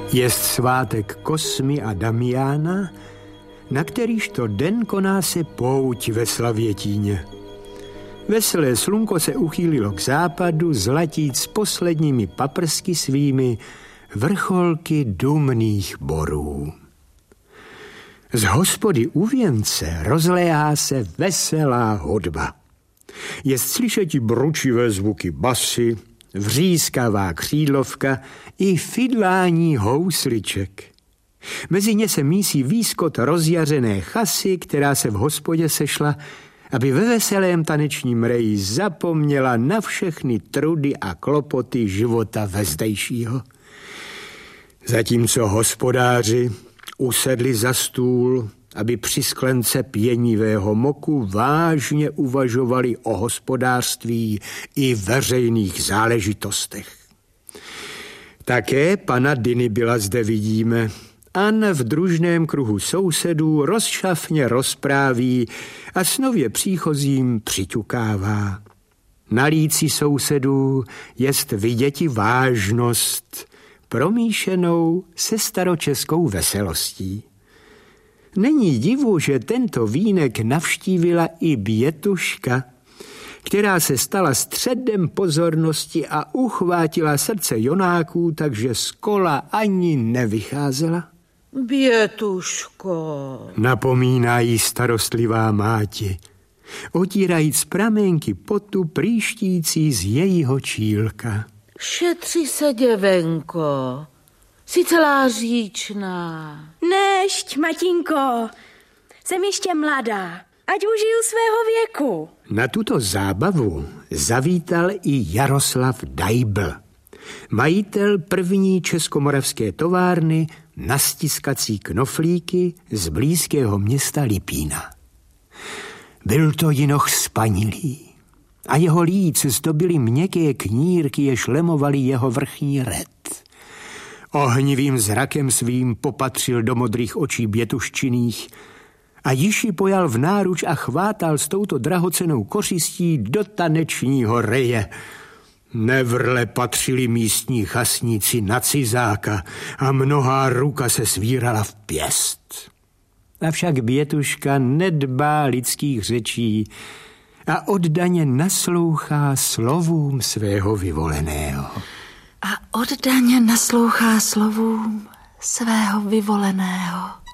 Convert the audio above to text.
Jest svátek Kosmy a Damiána, na kterýž to den koná se pouť ve Slavětíně. Veselé slunko se uchýlilo k západu, zlatíc s posledními paprsky svými vrcholky dumných borů. Z hospody u věnce rozléhá se veselá hudba. Je slyšeti bručivé zvuky basy, vřískavá křídlovka i fidlání housliček. Mezi ně se mísí výskot rozjařené chasy, která se v hospodě sešla, aby ve veselém tanečním reji zapomněla na všechny trudy a klopoty života vezdejšího. Zatímco hospodáři usedli za stůl, aby při sklence pěnivého moku vážně uvažovali o hospodářství i veřejných záležitostech. Také pana Dinibila zde vidíme. An v družném kruhu sousedů rozšafně rozpráví a s nově příchozím přiťukává. Na líci sousedů jest viděti vážnost, promíšenou se staročeskou veselostí. Není divu, že tento vínek navštívila i Bětuška, která se stala středem pozornosti a uchvátila srdce Jonáků, takže z kola ani nevycházela. Bětuško, napomíná jí starostlivá máti, otírajíc pramenky potu prýštící z jejího čílka. Šetři se, děvenko, jsi celá říčná. Nešť, matinko, jsem ještě mladá, ať užiju svého věku. Na tuto zábavu zavítal i Jaroslav Dajbl, majitel první českomoravské továrny na stiskací knoflíky z blízkého města Lipína. Byl to jinoch spanilý a jeho líc zdobily měkké knírky, jež lemovaly jeho vrchní red. Ohnivým zrakem svým popatřil do modrých očí Bětuščiných a již ji pojal v náruč a chvátal s touto drahocennou kořistí do tanečního reje. Nevrle patřili místní chasníci na cizáka a mnohá ruka se svírala v pěst. Avšak Bětuška nedbá lidských řečí a oddaně naslouchá slovům svého vyvoleného. A oddaně naslouchá slovům svého vyvoleného.